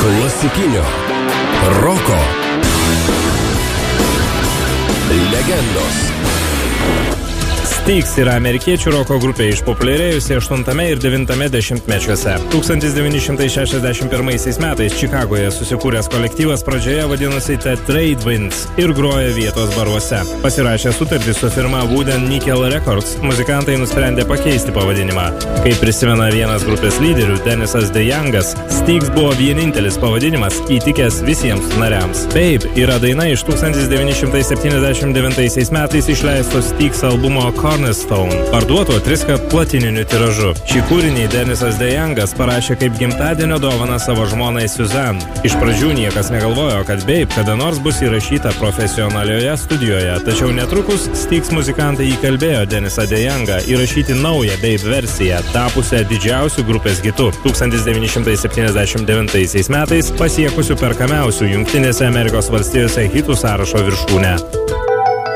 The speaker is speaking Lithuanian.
klasikinio roko legendos. Styx yra amerikiečių roko grupė išpopuliarėjusi 8 ir 9 dešimtmečiuose. 1961 metais Čikagoje susikūręs kolektyvas pradžioje vadinosi The Trade Winds ir grojo vietos baruose. Pasirašę sutartį su firma Wooden Nickel Records, muzikantai nusprendė pakeisti pavadinimą. Kaip prisimena vienas grupės lyderių, Denisas DeYoungas, Styx buvo vienintelis pavadinimas įtikęs visiems nariams. Babe yra daina iš 1979 metais išleisto Styx albumo Cornerstone, parduoto 3 platininiu tiražu. Šį kūrinį Denisas DeYoungas parašė kaip gimtadienio dovaną savo žmonai Suzanne. Iš pradžių niekas negalvojo, kad Babe kada nors bus įrašyta profesionalioje studijoje, tačiau netrukus Styx muzikantai įkalbėjo Denisą DeYoungą įrašyti naują Babe versiją, tapusią didžiausių grupės hitu 1979 metais pasiekusių perkamiausių Jungtinėse Amerikos valstijose hitų sąrašo viršūnę.